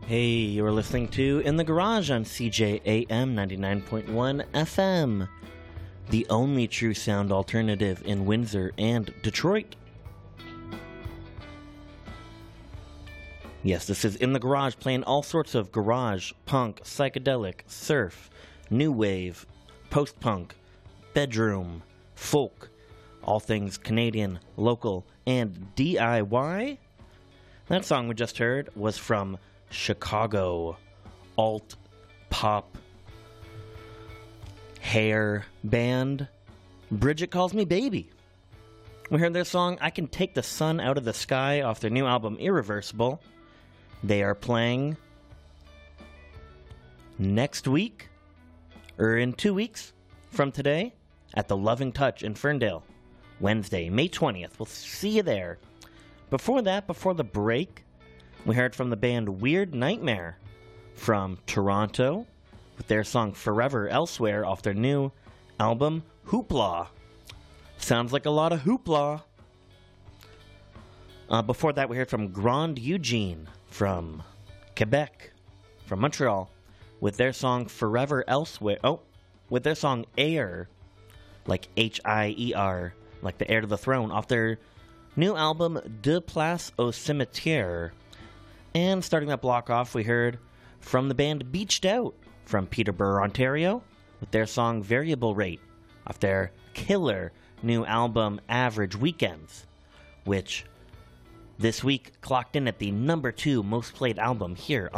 Hey, you're listening to In the Garage on CJAM 99.1 FM, the only true sound alternative in Windsor and Detroit. Yes, this is In the Garage, playing all sorts of garage, punk, psychedelic, surf, new wave, post-punk, bedroom, folk, all things Canadian, local, and DIY. That song we just heard was from Chicago alt pop hair band Bridget Calls Me Baby. We heard their song I Can Take the Sun Out of the Sky off their new album Irreversible. They are playing next week, or in 2 weeks from today, at the Loving Touch in Ferndale, Wednesday, May 20th. We'll see you there. Before that, before the break, we heard from the band Weird Nightmare from Toronto with their song Forever Elsewhere off their new album Hoopla. Sounds like a lot of hoopla. Before that, we heard from Grand Eugene from Quebec, from Montreal, with their song Forever Elsewhere. Oh, with their song Air, like H-I-E-R, like the heir to the throne, off their new album De Place au Cimetière. And starting that block off, we heard from the band Beached Out from Peterborough, Ontario, with their song Variable Rate off their killer new album Average Weekends, which this week clocked in at the number 2 most played album here